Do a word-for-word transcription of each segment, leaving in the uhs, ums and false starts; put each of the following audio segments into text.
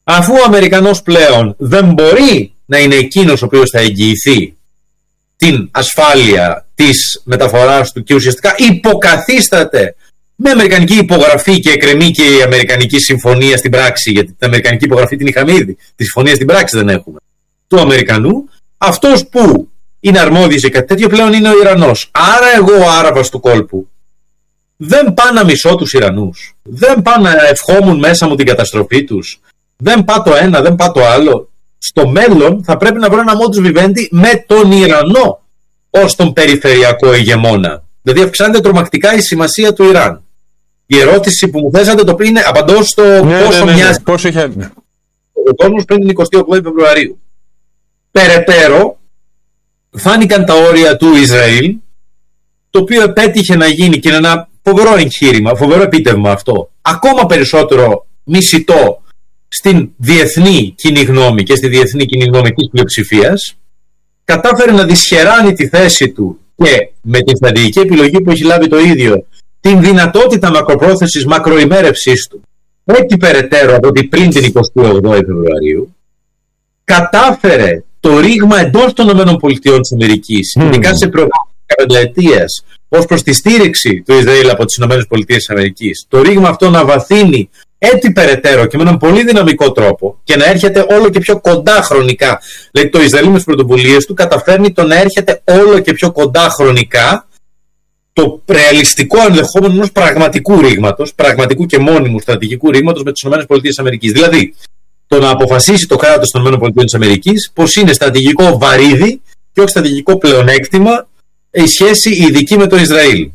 Αφού ο Αμερικανός πλέον δεν μπορεί να είναι εκείνος ο οποίος θα εγγυηθεί την ασφάλεια της μεταφοράς του και ουσιαστικά υποκαθίσταται με αμερικανική υπογραφή και εκκρεμεί και η αμερικανική συμφωνία στην πράξη, γιατί την αμερικανική υπογραφή την είχαμε ήδη, τη συμφωνία στην πράξη δεν έχουμε, του Αμερικανού, αυτός που είναι αρμόδιος για κάτι τέτοιο πλέον είναι ο Ιρανός. Άρα εγώ ο Άραβας του κόλπου δεν πάω να μισώ τους Ιρανούς, δεν πάω να ευχόμουν μέσα μου την καταστροφή τους, δεν πάω το ένα, δεν πάω το άλλο. Στο μέλλον θα πρέπει να βρω ένα modus vivendi με τον Ιρανό ως τον περιφερειακό ηγεμόνα. Δηλαδή αυξάνεται τρομακτικά η σημασία του Ιράν. Η ερώτηση που μου θέσατε το είναι, απαντώ στο ναι, πόσο ναι, ναι, μοιάζει ναι. Πόσο είχε... ο κόσμος πριν την εικοστή όγδοη Φεβρουαρίου. Περαιτέρω φάνηκαν τα όρια του Ισραήλ, το οποίο επέτυχε να γίνει και είναι ένα φοβερό εγχείρημα, φοβερό επίτευγμα αυτό, ακόμα περισσότερο μισητό στην διεθνή κοινή γνώμη και στη διεθνή κοινή γνώμη της πλειοψηφίας. Κατάφερε να δυσχεράνει τη θέση του και με την στρατηγική επιλογή που έχει λάβει το ίδιο, την δυνατότητα μακροπρόθεσης μακροημέρευσής του, έτσι περαιτέρω από ότι πριν την εικοστή όγδοη Φεβρουαρίου, κατάφερε το ρήγμα εντός των ΗΠΑ, mm. ειδικά σε πενταετίας, ως προς τη στήριξη του Ισραήλ από τις ΗΠΑ, το ρήγμα αυτό να βαθύνει έτσι περαιτέρω και με έναν πολύ δυναμικό τρόπο και να έρχεται όλο και πιο κοντά χρονικά. Δηλαδή το Ισραήλ με τις πρωτοβουλίες του καταφέρνει το να έρχεται όλο και πιο κοντά χρονικά το ρεαλιστικό ενδεχόμενο ενός πραγματικού ρήγματος, πραγματικού και μόνιμου στρατηγικού ρήγματος με τις ΗΠΑ. Δηλαδή το να αποφασίσει το κράτος των ΗΠΑ πως είναι στρατηγικό βαρύδι και όχι στρατηγικό πλεονέκτημα η σχέση ειδική με το Ισραήλ.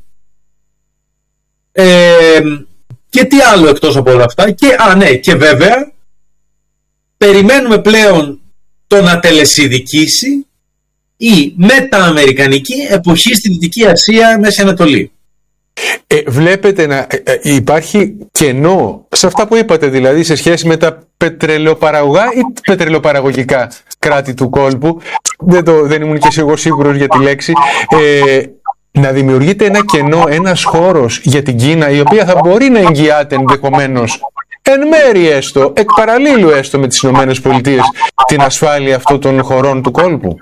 Ε, και τι άλλο εκτός από όλα αυτά, και, α, ναι, και βέβαια περιμένουμε πλέον το να τελεσιδικήσει η μετααμερικανική εποχή στη Δυτική Ασία, Μέση Ανατολή. Ε, βλέπετε να ε, ε, υπάρχει κενό σε αυτά που είπατε, δηλαδή σε σχέση με τα πετρελαιοπαραγωγά ή πετρελαιοπαραγωγικά κράτη του κόλπου, δεν, το, δεν ήμουν και εγώ σίγουρος για τη λέξη, ε, να δημιουργείται ένα κενό, ένας χώρος για την Κίνα, η οποία θα μπορεί να εγγυάται ενδεχομένως εν μέρει έστω, εκ παραλλήλου έστω με τις Ηνωμένες Πολιτείες, την ασφάλεια αυτών των χωρών του κόλπου.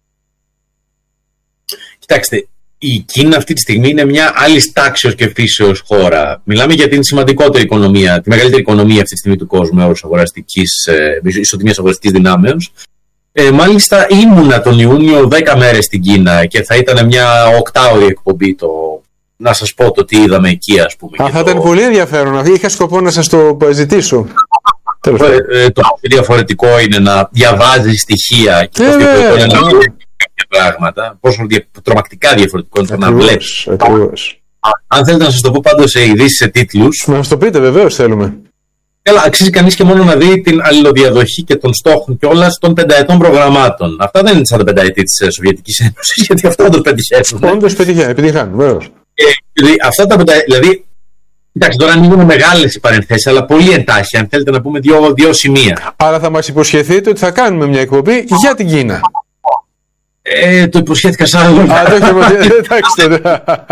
Κοιτάξτε, η Κίνα αυτή τη στιγμή είναι μια άλλη τάξεως και φύσεως χώρα. Μιλάμε για την σημαντικότερη οικονομία, τη μεγαλύτερη οικονομία αυτή τη στιγμή του κόσμου, όρος αγοραστικής, ισοτιμίας αγοραστικής δυνάμεως. Ε, μάλιστα ήμουνα τον Ιούνιο δέκα μέρες στην Κίνα και θα ήταν μια οκτάωρη εκπομπή το, να σας πω το τι είδαμε εκεί, ας πούμε. Α, θα το... ήταν πολύ ενδιαφέρον. Είχα σκοπό να σας το ζητήσω. Το, ε, το διαφορετικό είναι να διαβάζει στοιχεία και το διαφορετικό είναι να βλέπει κάποια πράγματα. Πόσο δια, τρομακτικά διαφορετικό είναι να βλέπεις. Αν θέλετε να σας το πω πάντως σε ειδήσεις, σε τίτλους. Να μας το πείτε, βεβαίως θέλουμε. Έλα, αξίζει κανείς και μόνο να δει την αλληλοδιαδοχή και των στόχων κιόλας των πενταετών προγραμμάτων. Αυτά δεν είναι σαν τα πενταετή της Σοβιετικής Ένωσης, γιατί αυτά το πετυχαίνουν. Όντως πετυχαίνουν, βέβαιως. Δηλαδή, αυτά τα πενταετή. Δηλαδή, εντάξει, τώρα ανοίγουν μεγάλες οι παρενθέσεις, αλλά πολύ εντάχει, αν θέλετε να πούμε δύο, δύο σημεία. Άρα θα μας υποσχεθείτε ότι θα κάνουμε μια εκπομπή για την Κίνα. Ε, το υποσχέθηκα σαν άλλο. Α, το υποσχέθηκα. Εντάξει.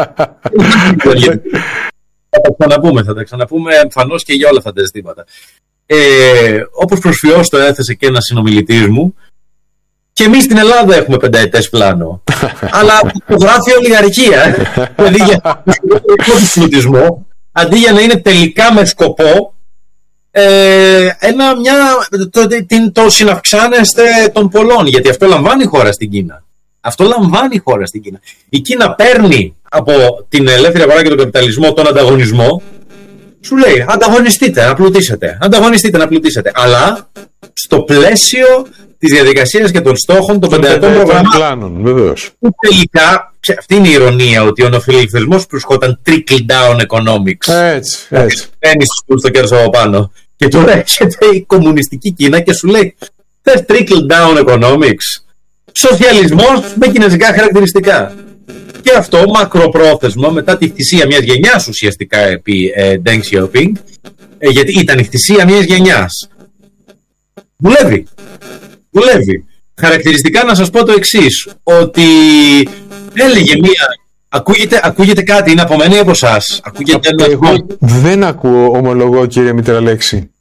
Θα τα ξαναπούμε, θα τα ξαναπούμε εμφανώς και για όλα αυτά τα ζητήματα. Ε, όπως προσφυώς το έθεσε και ένας συνομιλητής μου, και εμείς στην Ελλάδα έχουμε πενταετές πλάνο. Αλλά το γράφει ολιγαρχία. Δηλαδή για τον πλουτισμό, αντί για να είναι τελικά με σκοπό ε, ένα, μια, το, το, το συναυξάνεστε των πολλών. Γιατί αυτό λαμβάνει η χώρα στην Κίνα. Αυτό λαμβάνει η χώρα στην Κίνα. Η Κίνα παίρνει από την ελεύθερη αγορά και τον καπιταλισμό τον ανταγωνισμό. Σου λέει ανταγωνιστείτε να πλουτίσετε. Ανταγωνιστείτε να πλουτίσετε. Αλλά στο πλαίσιο της διαδικασίας και των στόχων των πενταετών προγραμμάτων. Βεβαίως. Τελικά, αυτή είναι η ηρωνία, ότι ο νεοφιλελευθερισμός που βρισκόταν trickle down economics. Έτσι, έτσι. Παίρνει στο κέρδος από πάνω. Και τώρα έρχεται η κομμουνιστική Κίνα και σου λέει θες trickle down economics. Σοσιαλισμός με κινέζικα χαρακτηριστικά. Και αυτό μακροπρόθεσμα, μετά τη θυσία μιας γενιάς ουσιαστικά επί ε, Deng Xiaoping, ε, γιατί ήταν η θυσία μιας γενιάς. Δουλεύει. Δουλεύει. Χαρακτηριστικά να σας πω το εξής, ότι έλεγε μία... Ακούγεται, ακούγεται κάτι, είναι από μένα ή από εσάς? Ακούγεται Εγώ ένα... δεν ακούω, ομολογώ, κύριε Μητραλέξη.